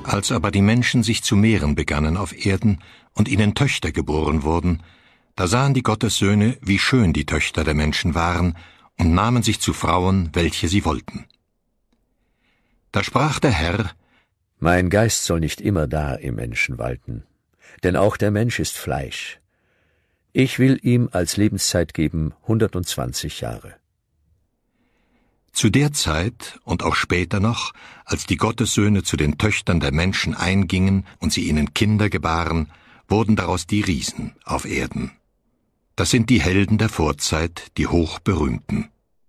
Als aber die Menschen sich zu mehren begannen auf Erden und ihnen Töchter geboren wurden, da sahen die Gottessöhne, wie schön die Töchter der Menschen waren, und nahmen sich zu Frauen, welche sie wollten. Da sprach der Herr: Mein Geist soll nicht immer da im Menschen walten, denn auch der Mensch ist Fleisch. Ich will ihm als Lebenszeit geben 120 Jahre. Zu der Zeit und auch später noch, als die Gottessöhne zu den Töchtern der Menschen eingingen und sie ihnen Kinder gebaren, wurden daraus die Riesen auf Erden. Das sind die Helden der Vorzeit, die hochberühmten.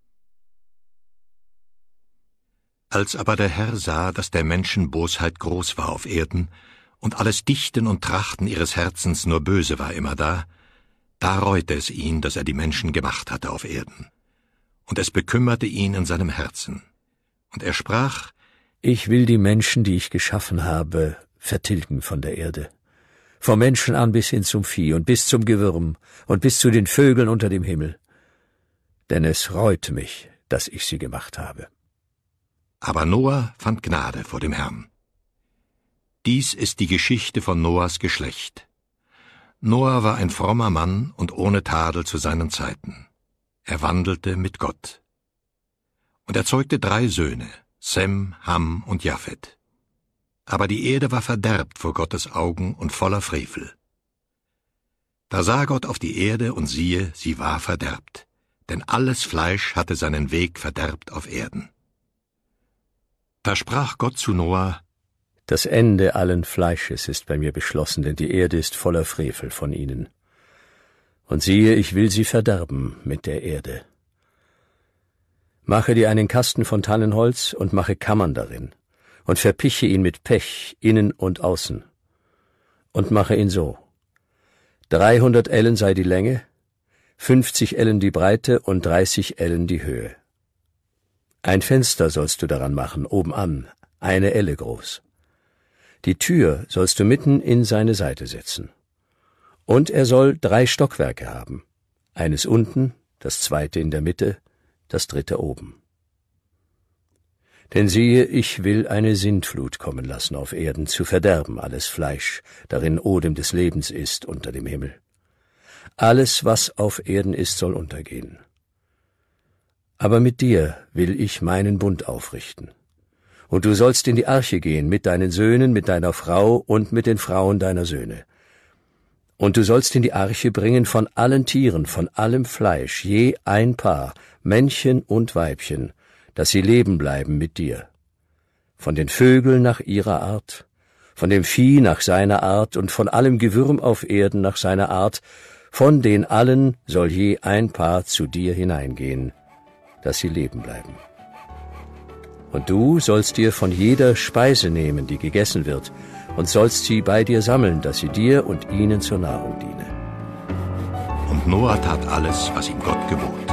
Als aber der Herr sah, dass der Menschen Bosheit groß war auf Erden und alles Dichten und Trachten ihres Herzens nur böse war immerdar, da reute es ihn, dass er die Menschen gemacht hatte auf Erden. Und es bekümmerte ihn in seinem Herzen. Und er sprach: Ich will die Menschen, die ich geschaffen habe, vertilgen von der Erde. Vom Menschen an bis hin zum Vieh und bis zum Gewürm und bis zu den Vögeln unter dem Himmel. Denn es reute mich, dass ich sie gemacht habe. Aber Noah fand Gnade vor dem Herrn. Dies ist die Geschichte von Noahs Geschlecht. Noah war ein frommer Mann und ohne Tadel zu seinen Zeiten. Er wandelte mit Gott. Und er zeugte 3 Söhne, Sem, Ham und Japhet. Aber die Erde war verderbt vor Gottes Augen und voller Frevel. Da sah Gott auf die Erde, und siehe, sie war verderbt, denn alles Fleisch hatte seinen Weg verderbt auf Erden. Da sprach Gott zu Noah: Das Ende allen Fleisches ist bei mir beschlossen, denn die Erde ist voller Frevel von ihnen. Und siehe, ich will sie verderben mit der Erde. Mache dir einen Kasten von Tannenholz und mache Kammern darin, und verpiche ihn mit Pech, innen und außen. Und mache ihn so: 300 Ellen sei die Länge, 50 Ellen die Breite und 30 Ellen die Höhe. Ein Fenster sollst du daran machen, obenan, 1 Elle groß. Die Tür sollst du mitten in seine Seite setzen. Und er soll 3 Stockwerke haben, eines unten, das 2. in der Mitte, das 3. oben. Denn siehe, ich will eine Sintflut kommen lassen auf Erden, zu verderben alles Fleisch, darin Odem des Lebens ist unter dem Himmel. Alles, was auf Erden ist, soll untergehen. Aber mit dir will ich meinen Bund aufrichten. Und du sollst in die Arche gehen mit deinen Söhnen, mit deiner Frau und mit den Frauen deiner Söhne. Und du sollst in die Arche bringen von allen Tieren, von allem Fleisch, je ein Paar, Männchen und Weibchen, dass sie leben bleiben mit dir. Von den Vögeln nach ihrer Art, von dem Vieh nach seiner Art und von allem Gewürm auf Erden nach seiner Art, von den allen soll je ein Paar zu dir hineingehen, dass sie leben bleiben. Und du sollst dir von jeder Speise nehmen, die gegessen wird, und sollst sie bei dir sammeln, dass sie dir und ihnen zur Nahrung diene. Und Noah tat alles, was ihm Gott gebot.